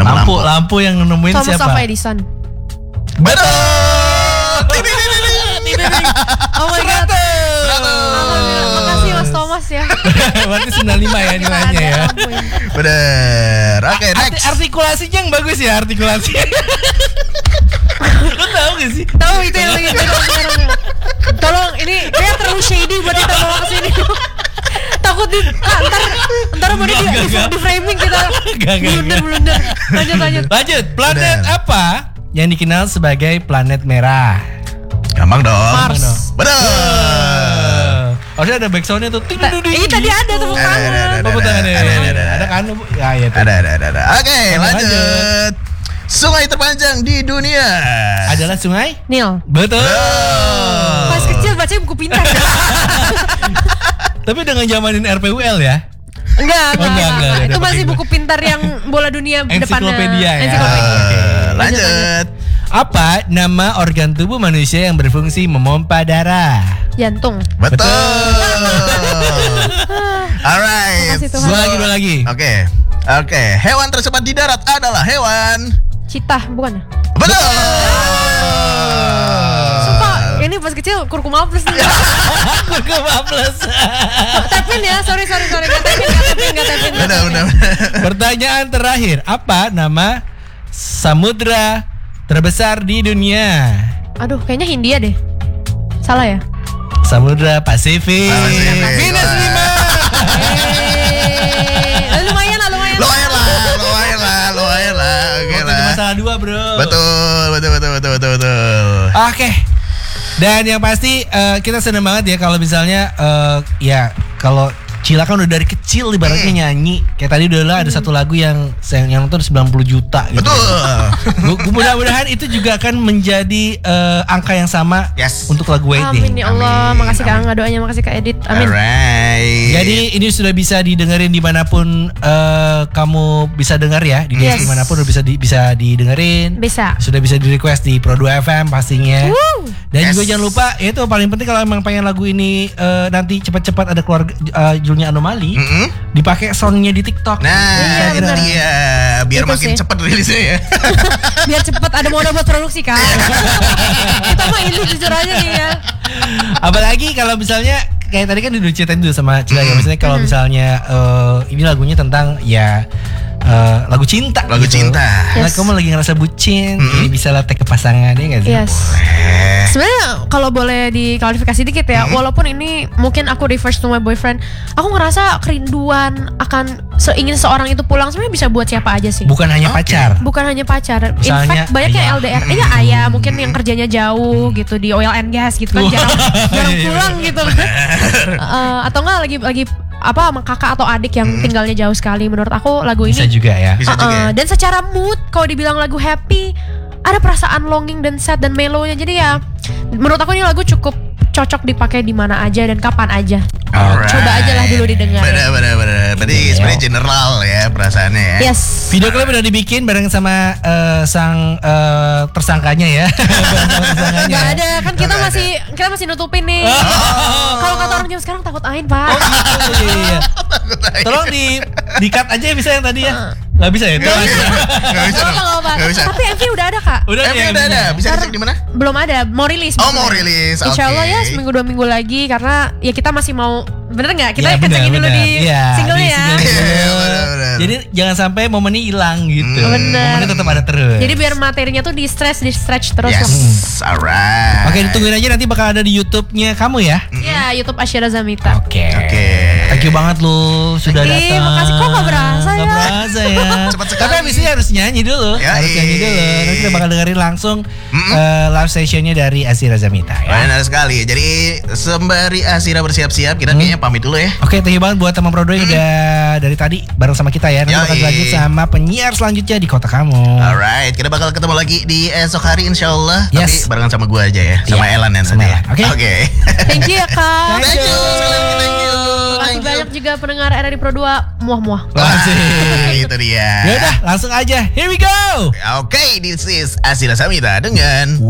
Lampu yang nemuin Thomas siapa? Alva Edison. Betul. Oh my god. Makasih Mas Thomas ya. Berarti 95 ya nilainya ya. Bener. Oke, next. Artikulasinya yang bagus ya, artikulasinya. Lo tahu gak sih? Tahu itu yang lagi sekarang. Tolong, ini kayak terlalu shady buat kita bawa ke sini. Takut ntar mau di framing kita. Blunder. Lanjut. Planet apa yang dikenal sebagai planet merah? Gampang dong. Mars. Bener. Harusnya ada backsoundnya tuh. Ini tadi ada tepuk tangan. Tepuk tangan ya. Ada kan? Ya itu. Ada. Oke, lanjut. Sungai terpanjang di dunia adalah sungai Nil. Betul. Pas kecil bacanya buku pintar. Tapi dengan zamanin RPUL ya. Enggak. Itu Udah masih pakai buku pintar yang bola dunia depannya. Ensiklopedia ya. Lanjut. Apa nama organ tubuh manusia yang berfungsi memompa darah? Jantung. Betul. Alright. Makasih Tuhan. Dua lagi. Oke. Hewan tercepat di darat adalah hewan Citah, bukan ya? betul. Sumpah, ini pas kecil kurkuma plus nih. Kurkuma plus. Tapin ya, sorry. Gak tapin. Benar. Pertanyaan terakhir, apa nama samudra terbesar di dunia? Aduh, kayaknya Hindia deh. Salah ya? Samudra Pasifik. Minus 5. Lumayan lah. Oke lah. Masalah 2 bro. Betul. Oke. Dan yang pasti kita senang banget ya kalau misalnya ya kalau Cila kan udah dari kecil ibaratnya nyanyi. Kayak tadi udah ada satu lagu yang nonton 90 juta gitu. Betul. Mudah-mudahan itu juga akan menjadi angka yang sama untuk lagu Waiting. Amin ya Allah. Makasih Kak Angga doanya, makasih Kak Edit. Amin. Alright. Jadi ini sudah bisa didengerin dimanapun kamu bisa dengar ya. Di dimanapun udah bisa didengerin. Bisa. Sudah bisa di request di Pro 2 FM pastinya. Dan juga jangan lupa itu paling penting kalau emang pengen lagu ini nanti cepat-cepat ada keluar judulnya Anomali, dipakai soundnya di TikTok. Nah, itu dia. Biar itu makin sih. cepat rilisnya ya. Biar cepat ada modal buat produksi kan. Kita mah ini jujur aja nih ya. Apalagi kalau misalnya kayak tadi kan udah ceritain dulu sama Cila ya, misalnya kalau misalnya ini lagunya tentang ya lagu cinta. Lagu cinta. Nah, kamu lagi ngerasa bucin, ini bisa latih ke pasangan ya nggak sih? Yes. Sebenarnya kalau boleh diklarifikasi dikit ya, walaupun ini mungkin aku refers to my boyfriend, aku ngerasa kerinduan akan ingin seorang itu pulang sebenarnya bisa buat siapa aja sih. Bukan hanya pacar. Bukan hanya pacar. In Misalnya fact banyak yang ayah. LDR. Iya ayah mungkin yang kerjanya jauh gitu di oil and gas gitu kan jarang pulang gitu. Atau enggak lagi apa sama kakak atau adik yang tinggalnya jauh sekali. Menurut aku lagu ini Bisa juga ya. Bisa juga. dan secara mood kalau dibilang lagu happy ada perasaan longing dan sad dan mellow-nya. Jadi ya menurut aku ini lagu cukup cocok dipakai di mana aja dan kapan aja. Coba aja lah dulu didengar. Bener. Berarti sebenarnya general ya perasaannya ya. Yes. Video klip udah dibikin bareng sama sang tersangkanya ya. Gak ada kan kita masih nutupin nih. Kalau kata orang zaman sekarang takut ain pak. Iya. Tolong di cut aja bisa yang tadi ya. Gak bisa ya? Gak bisa. Gak bisa. Tapi MV udah ada kak. Udah ada. Bisa dicek di mana? Belum ada. Mau rilis. Oh mau rilis. Insya Allah ya seminggu 2 minggu lagi karena ya kita masih mau bener nggak kita kencengin dulu di singlenya ya. Bener. Jadi jangan sampai momennya hilang gitu. Bener. Momennya tetap ada terus. Jadi biar materinya tuh di stretch terus. Yes, alright. Oke, ditungguin aja nanti bakal ada di YouTube-nya kamu ya. Ya YouTube Asyira Zamita. Oke. Thank you banget lu sudah datang. Makasih kok gak berasa ya. Gak berasa ya. Cepat sekali. Tapi abis ini harus nyanyi dulu. Harus nyanyi dulu. Nanti kita bakal dengerin langsung live sessionnya dari Asyira Zamita ya. Benar sekali. Jadi sembari Asyira bersiap-siap, kita kayaknya pamit dulu ya. Oke, thank you banget buat teman Pro 2 yang udah dari tadi bareng sama kita ya. Nanti bakal lanjut sama penyiar selanjutnya di kota kamu. Alright, kita bakal ketemu lagi di esok hari insyaallah. Yes. Tapi barengan sama gua aja ya, sama Elan ya nanti. Oke. Thank you ya kak. Thank you. Makasih banyak juga pendengar RRI Pro 2. Muah-muah. Itu dia. Yaudah, langsung aja. Here we go. Oke, this is Asyira Zamita dengan